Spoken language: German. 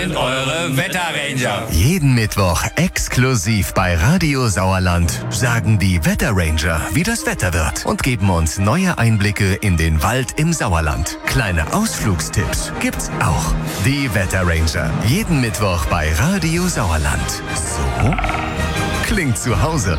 Eure Wetterranger. Jeden Mittwoch exklusiv bei Radio Sauerland sagen die Wetterranger, wie das Wetter wird und geben uns neue Einblicke in den Wald im Sauerland. Kleine Ausflugstipps gibt's auch. Die Wetterranger. Jeden Mittwoch bei Radio Sauerland. So klingt zu Hause.